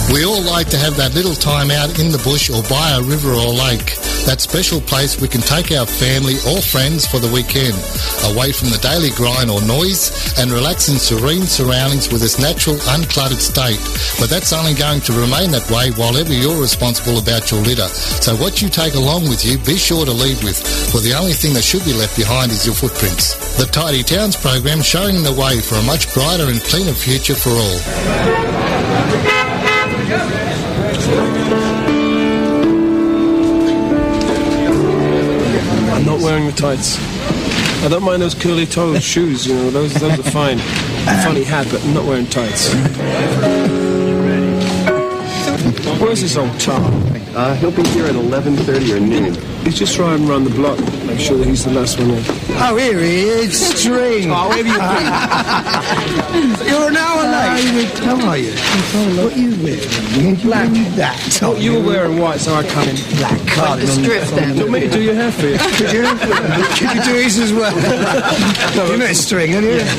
We all like to have that little time out in the bush or by a river or lake. That special place we can take our family or friends for the weekend, away from the daily grind or noise, and relax in serene surroundings with its natural, uncluttered state. But that's only going to remain that way while ever you're responsible about your litter. So what you take along with you, be sure to leave with, for the only thing that should be left behind is your footprints. The Tidy Towns program showing the way for a much brighter and cleaner future for all. I'm not wearing the tights. I don't mind those curly-toed shoes, you know, those are fine. Funny hat, but I'm not wearing tights. Where's this old tar? He'll be here at 11:30 or noon. He's just riding around the block. Make sure that he's the last one in. Oh, here he is, String. Oh, where have you been? You're an hour late. How are you? What are you wearing? Black. That. Oh, you were wearing white, so I come in black. Like the strip then. Do you want me to do your hair for you? Could you? Could you do his as well? You met String, haven't you?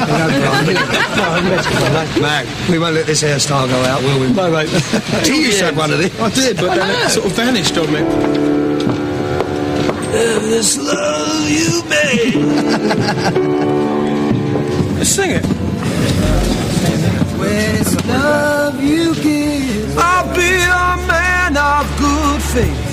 Mac, we won't let this hairstyle go out, will we? No, mate. You used to have one of these. I did, but then it sort of vanished on me. This love you made. Let's sing it. With love you give, I'll be a man of good faith.